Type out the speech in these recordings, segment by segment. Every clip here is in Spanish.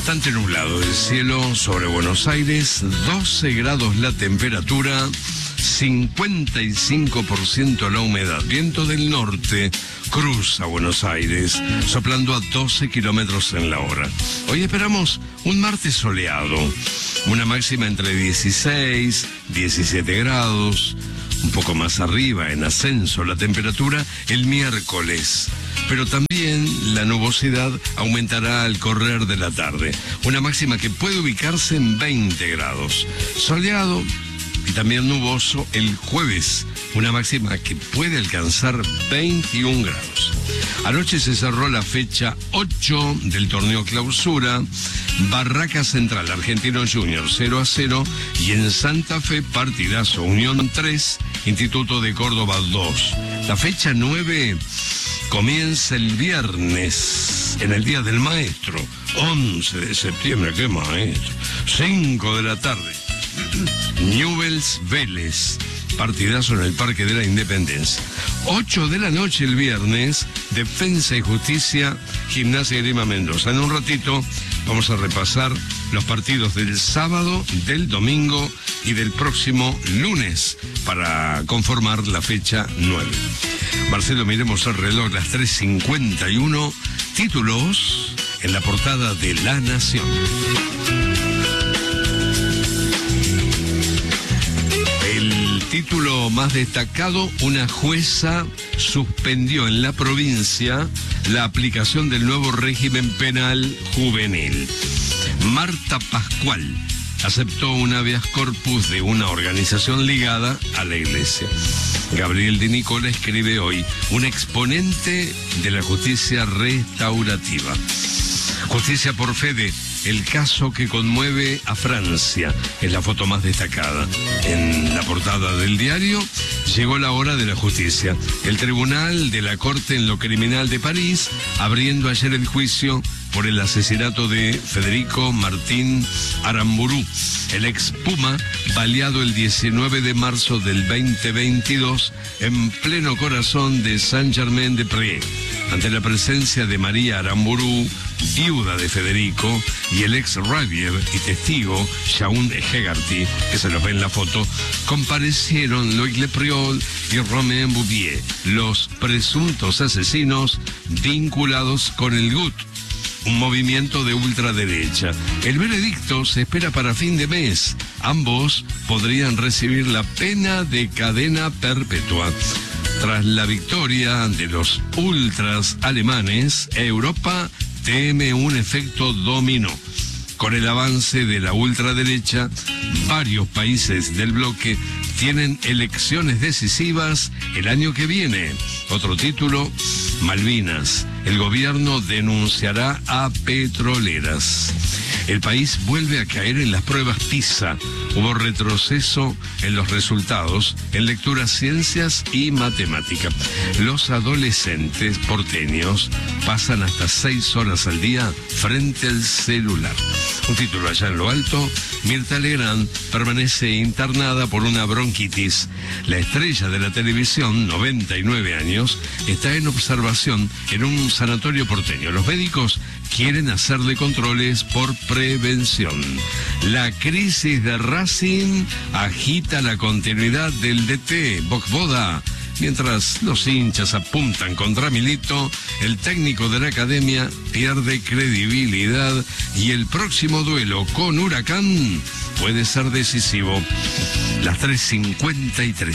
Bastante nublado el cielo sobre Buenos Aires, 12 grados la temperatura, 55% la humedad. Viento del norte cruza Buenos Aires, soplando a 12 kilómetros en la hora. Hoy esperamos un martes soleado, una máxima entre 16, 17 grados, un poco más arriba, en ascenso la temperatura el miércoles. Pero también la nubosidad aumentará al correr de la tarde. Una máxima que puede ubicarse en 20 grados. Soleado y también nuboso el jueves. Una máxima que puede alcanzar 21 grados. Anoche se cerró la fecha 8 del torneo Clausura. Barraca Central, Argentino Junior 0-0. Y en Santa Fe, partidazo, Unión 3, Instituto de Córdoba 2. La fecha 9... comienza el viernes, en el Día del Maestro, 11 de septiembre, ¿qué maestro? 5 de la tarde, Newell's Vélez, partidazo en el Parque de la Independencia. 8 de la noche el viernes, Defensa y Justicia, Gimnasia y Grima Mendoza. En un ratito vamos a repasar los partidos del sábado, del domingo y del próximo lunes para conformar la fecha 9. Marcelo, miremos el reloj, las 3:51, títulos en la portada de La Nación. El título más destacado: una jueza suspendió en la provincia la aplicación del nuevo régimen penal juvenil. Marta Pascual aceptó un habeas corpus de una organización ligada a la Iglesia. Gabriel Di Nicola escribe hoy: un exponente de la justicia restaurativa. Justicia por Fede, el caso que conmueve a Francia, es la foto más destacada. En la portada del diario, llegó la hora de la justicia. El Tribunal de la Corte en lo Criminal de París, abriendo ayer el juicio por el asesinato de Federico Martín Aramburu, el ex Puma, baleado el 19 de marzo del 2022 en pleno corazón de Saint-Germain-des-Prés. Ante la presencia de María Aramburu, viuda de Federico, y el ex rabier y testigo Shaun Hegarty, que se los ve en la foto, comparecieron Loïc Lepriol y Romain Bouvier, los presuntos asesinos vinculados con el GUT, un movimiento de ultraderecha. El veredicto se espera para fin de mes. Ambos podrían recibir la pena de cadena perpetua. Tras la victoria de los ultras alemanes, Europa teme un efecto dominó. Con el avance de la ultraderecha, varios países del bloque tienen elecciones decisivas el año que viene. Otro título: Malvinas. El gobierno denunciará a petroleras. El país vuelve a caer en las pruebas PISA. Hubo retroceso en los resultados en lectura, ciencias y matemática. Los adolescentes porteños pasan hasta 6 horas al día frente al celular. Un título allá en lo alto: Mirta Legrand permanece internada por una bronquitis. La estrella de la televisión, 99 años, está en observación en un sanatorio porteño. Los médicos quieren hacerle controles por prevención. La crisis de Racing agita la continuidad del DT Vojvoda. Mientras los hinchas apuntan contra Milito, el técnico de la academia pierde credibilidad y el próximo duelo con Huracán puede ser decisivo. Las 3:53.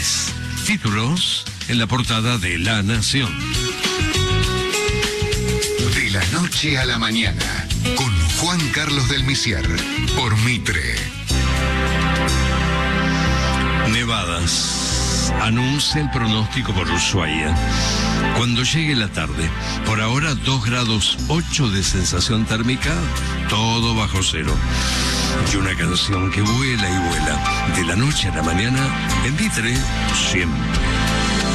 Títulos en la portada de La Nación. De la noche a la mañana, con Juan Carlos del Misier, por Mitre. Nevadas. Anuncia el pronóstico por Ushuaia. Cuando llegue la tarde, por ahora 2 grados 8 de sensación térmica, todo bajo cero. Y una canción que vuela y vuela, de la noche a la mañana, en Mitre, siempre.